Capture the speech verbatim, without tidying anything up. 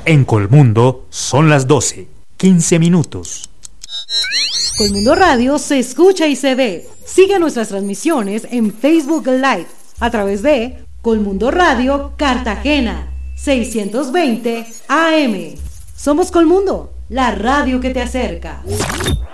En Colmundo son las doce, quince minutos. Colmundo Radio se escucha y se ve. Sigue nuestras transmisiones en Facebook Live a través de Colmundo Radio Cartagena, seiscientos veinte A M. Somos Colmundo, la radio que te acerca.